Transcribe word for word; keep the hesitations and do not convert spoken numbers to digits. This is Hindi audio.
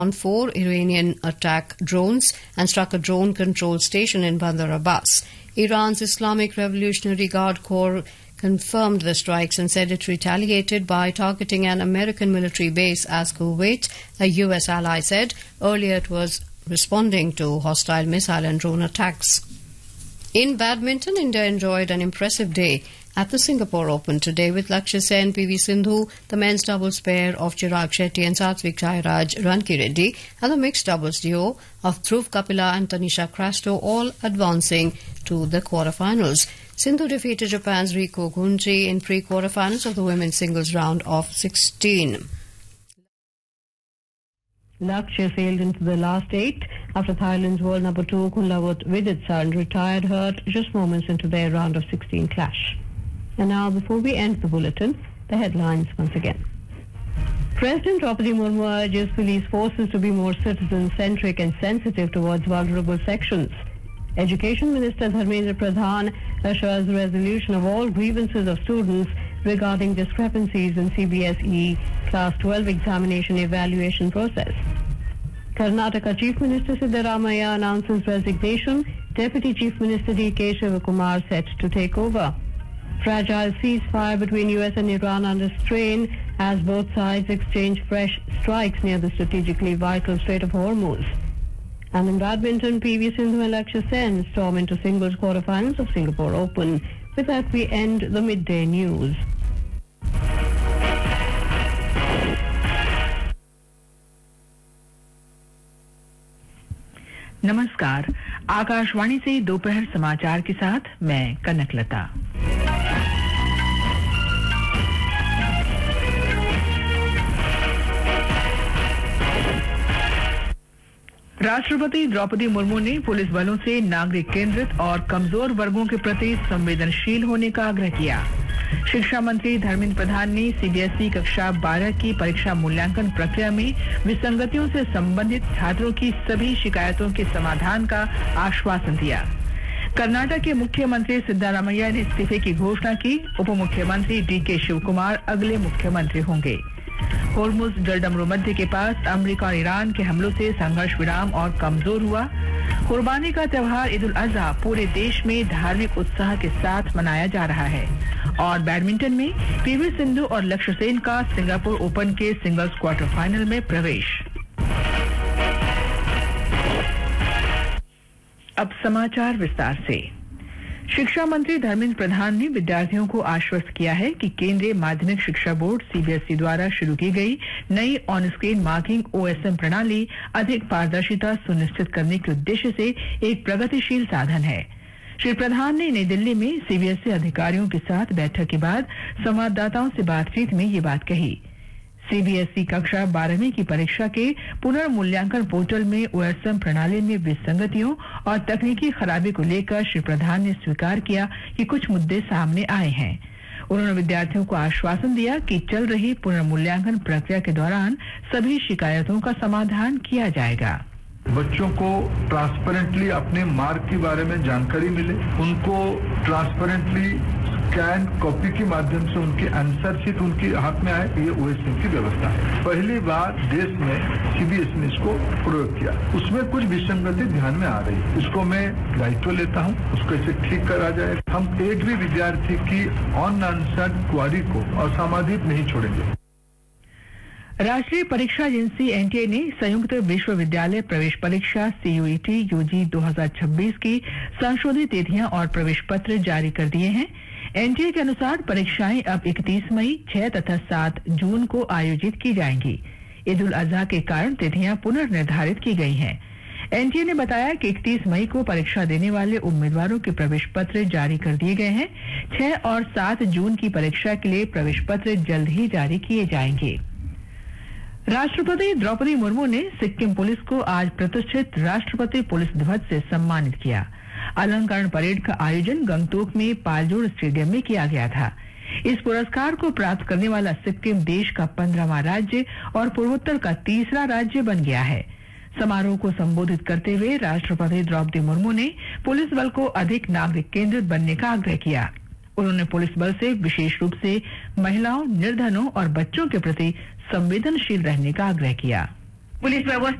on four Iranian attack drones and struck a drone control station in Bandar Abbas. Iran's Islamic Revolutionary Guard Corps confirmed the strikes and said it retaliated by targeting an American military base as Kuwait, a U S ally, said. Earlier it was responding to hostile missile and drone attacks. In badminton, India enjoyed an impressive day at the Singapore Open today with Lakshya Sen, P V Sindhu, the men's doubles pair of Chirag Shetty and Satvik Sairaj Rankireddy, and the mixed doubles duo of Dhruv Kapila and Tanisha Crasto, all advancing to the quarterfinals. Sindhu defeated Japan's Riko Gunji in pre-quarterfinals of the women's singles round of sixteen. Lakshya sailed into the last eight after Thailand's world number two Kunlavut Viditsan retired hurt just moments into their round of sixteen clash. And now, before we end the bulletin, the headlines once again. President Draupadi Murmu urges police forces to be more citizen-centric and sensitive towards vulnerable sections. Education Minister Dharmendra Pradhan assures resolution of all grievances of students regarding discrepancies in C B S E Class twelve examination evaluation process. Karnataka Chief Minister Siddaramaiah announces resignation. Deputy Chief Minister D K Shivakumar set to take over. Fragile ceasefire between U S and Iran under strain as both sides exchange fresh strikes near the strategically vital Strait of Hormuz. And in badminton, P V Sindhu and Lakshya Sen storm into singles quarterfinals of Singapore Open. With that, we end the midday news. नमस्कार, आकाशवाणी से दोपहर समाचार के साथ मैं कनकलता। राष्ट्रपति द्रौपदी मुर्मू ने पुलिस बलों से नागरिक केंद्रित और कमजोर वर्गों के प्रति संवेदनशील होने का आग्रह किया। शिक्षा मंत्री धर्मेंद्र प्रधान ने सीबीएसई कक्षा बारह की परीक्षा मूल्यांकन प्रक्रिया में विसंगतियों से संबंधित छात्रों की सभी शिकायतों के समाधान का आश्वासन दिया। कर्नाटक के मुख्यमंत्री सिद्धारामैया ने इस्तीफे की घोषणा की। उप मुख्यमंत्री डी के शिवकुमार अगले मुख्यमंत्री होंगे। होर्मुज जलडमरू मध्य के पास अमेरिका और ईरान के हमलों से संघर्ष विराम और कमजोर हुआ। कुर्बानी का त्योहार ईद उल अजहा पूरे देश में धार्मिक उत्साह के साथ मनाया जा रहा है। और बैडमिंटन में पीवी सिंधु और लक्ष्य सेन का सिंगापुर ओपन के सिंगल्स क्वार्टर फाइनल में प्रवेश। अब समाचार विस्तार से। शिक्षा मंत्री धर्मेंद्र प्रधान ने विद्यार्थियों को आश्वस्त किया है कि केंद्रीय माध्यमिक शिक्षा बोर्ड सीबीएसई द्वारा शुरू की गई नई ऑन स्क्रीन मार्किंग ओएसएम प्रणाली अधिक पारदर्शिता सुनिश्चित करने के उद्देश्य से एक प्रगतिशील साधन है। श्री प्रधान ने नई दिल्ली में सीबीएसई अधिकारियों के साथ बैठक के बाद संवाददाताओं से बातचीत में ये बात कही। सीबीएसई कक्षा बारहवीं की परीक्षा के पुनर्मूल्यांकन पोर्टल में ओएसएम प्रणाली में विसंगतियों और तकनीकी खराबी को लेकर श्री प्रधान ने स्वीकार किया कि कुछ मुद्दे सामने आए हैं। उन्होंने विद्यार्थियों को आश्वासन दिया कि चल रही पुनर्मूल्यांकन प्रक्रिया के दौरान सभी शिकायतों का समाधान किया जाएगा। बच्चों को ट्रांसपेरेंटली अपने मार्क के बारे में जानकारी मिले, उनको ट्रांसपेरेंटली स्कैन कॉपी के माध्यम से उनकी आंसर शीट उनके हाथ में आए, ये ओएसएम की व्यवस्था है। पहली बार देश में सीबीएसई ने इसको प्रयोग किया। उसमें कुछ विसंगति ध्यान में आ रही है, इसको मैं दायित्व लेता हूँ, उसको इसे ठीक करा जाए। हम एक भी विद्यार्थी की अनआंसर्ड क्वारी को असामाजित नहीं छोड़ेंगे। राष्ट्रीय परीक्षा एजेंसी एनटीए ने संयुक्त विश्वविद्यालय प्रवेश परीक्षा सीयूईटी यूजी दो हज़ार छब्बीस की संशोधित तिथियां और प्रवेश पत्र जारी कर दिए हैं। एनटीए के अनुसार परीक्षाएं अब इकतीस मई, छह तथा सात जून को आयोजित की जाएंगी। ईद उल अजहा के कारण तिथियां पुनर्निर्धारित की गई हैं। एनटीए ने बताया कि इकतीस मई को परीक्षा देने वाले उम्मीदवारों के प्रवेश पत्र जारी कर दिए गए हैं। छह और सात जून की परीक्षा के लिए प्रवेश पत्र जल्द ही जारी किए जाएंगे। राष्ट्रपति द्रौपदी मुर्मू ने सिक्किम पुलिस को आज प्रतिष्ठित राष्ट्रपति पुलिस ध्वज से सम्मानित किया। अलंकरण परेड का आयोजन गंगटोक में पालजोर स्टेडियम में किया गया था। इस पुरस्कार को प्राप्त करने वाला सिक्किम देश का पंद्रहवां राज्य और पूर्वोत्तर का तीसरा राज्य बन गया है। समारोह को संबोधित करते हुए राष्ट्रपति द्रौपदी मुर्मू ने पुलिस बल को अधिक नागरिक केंद्रित बनने का आग्रह किया। उन्होंने पुलिस बल से विशेष रूप से महिलाओं, निर्धनों और बच्चों के प्रति संवेदनशील रहने का आग्रह किया। पुलिस व्यवस्था